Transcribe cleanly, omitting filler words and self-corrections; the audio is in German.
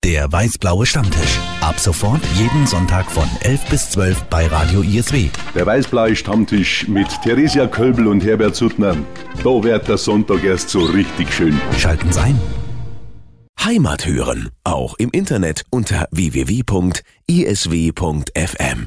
Der weiß-blaue Stammtisch. Ab sofort jeden Sonntag von 11 bis 12 bei Radio ISW. Der weiß-blaue Stammtisch mit Theresia Kölbel und Herbert Suttner. Da wird der Sonntag erst so richtig schön. Schalten Sie ein. Heimat hören, auch im Internet unter www.isw.fm.